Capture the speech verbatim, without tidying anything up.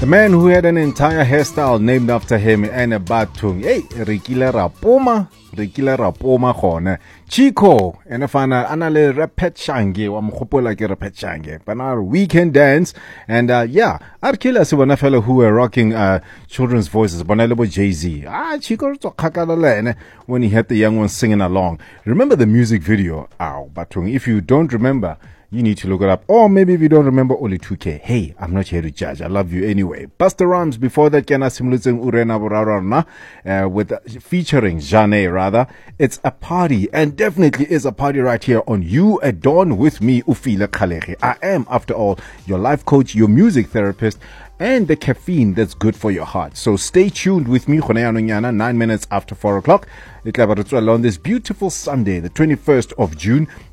The man who had an entire hairstyle named after him and a batung. Hey, Rikile Rapoma, Rikile Rapoma Khone. Chico, and if I anale repet shange, wa mkhopo like a repet shange. But our weekend dance, and uh, yeah, Arkila Subana fellow who were rocking uh, children's voices, Bonelabo Jay-Z. Ah, Chico to kakalale when he had the young ones singing along. Remember the music video? Ow, batung. If you don't remember, you need to look it up. Or maybe if you don't remember, only two K. Hey, I'm not here to judge. I love you anyway. Busta Rhymes, before that, Kiana Simulutseng Urena Borarana, uh, with, uh, featuring Jane, rather. It's a party, and definitely is a party right here on You at Dawn with me, Ufile Khalege. I am, after all, your life coach, your music therapist, and the caffeine that's good for your heart. So stay tuned with me, nine minutes after four o'clock. On this beautiful Sunday, the twenty-first of June.